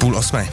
7:30.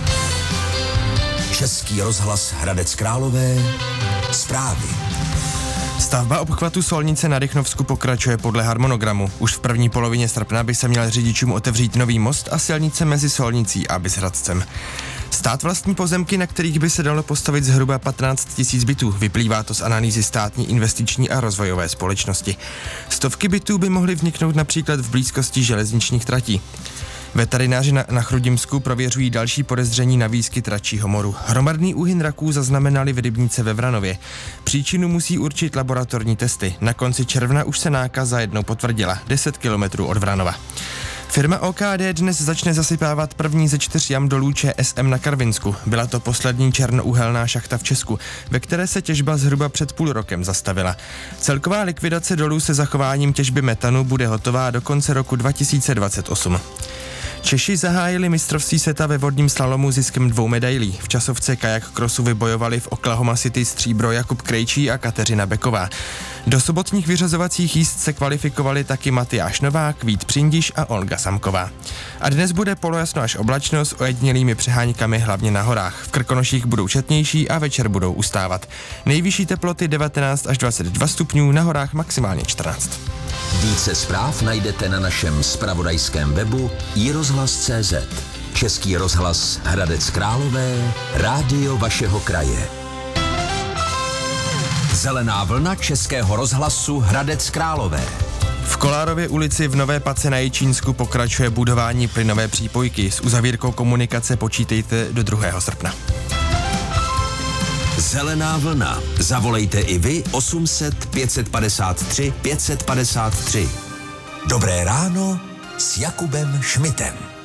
Český rozhlas Hradec Králové. Zprávy. Stavba obchvatu Solnice na Rychnovsku pokračuje podle harmonogramu. Už v první polovině srpna by se měl řidičům otevřít nový most a silnice mezi Solnicí a Byzhradcem. Stát vlastní pozemky, na kterých by se dalo postavit zhruba 15 000 bytů. Vyplývá to z analýzy státní investiční a rozvojové společnosti. Stovky bytů by mohly vzniknout například v blízkosti železničních tratí. Veterináři na Chrudimsku prověřují další podezření na výskyt račího moru. Hromadný úhyn raků zaznamenali v rybníce ve Vranově. Příčinu musí určit laboratorní testy. Na konci června už se nákaza jednou potvrdila, 10 kilometrů od Vranova. Firma OKD dnes začne zasypávat první ze 4 jam dolů ČSM na Karvinsku. Byla to poslední černouhelná šachta v Česku, ve které se těžba zhruba před půl rokem zastavila. Celková likvidace dolů se zachováním těžby metanu bude hotová do konce roku 2028. Češi zahájili mistrovství světa ve vodním slalomu ziskem 2 medailí. V časovce kajak crossu vybojovali v Oklahoma City stříbro Jakub Krejčí a Kateřina Beková. Do sobotních vyřazovacích jízd se kvalifikovali taky Matyáš Novák, Vít Přindiš a Olga Samková. A dnes bude polojasno až oblačno s ojedinělými přeháňkami hlavně na horách. V Krkonoších budou četnější a večer budou ustávat. Nejvyšší teploty 19 až 22 stupňů, na horách maximálně 14. Více zpráv najdete na našem zpravodajském webu iRozhlas.cz. Český rozhlas Hradec Králové, rádio vašeho kraje. Zelená vlna Českého rozhlasu Hradec Králové. V Kolárově ulici v Nové Pace na Jičínsku pokračuje budování plynové přípojky. S uzavírkou komunikace počítejte do 2. srpna. Zelená vlna. Zavolejte i vy 800 553 553. Dobré ráno s Jakubem Šmitem.